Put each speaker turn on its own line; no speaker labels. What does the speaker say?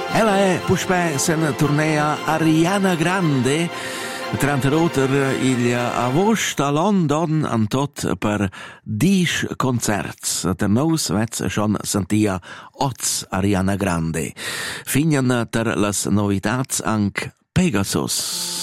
Ella è puspè sen turnea Ariana Grande, trenta roter il agost a London an tot per 10 concerts. Der nous vets schon sentia oz Ariana Grande. Finian ter las novitats anc Pegasus.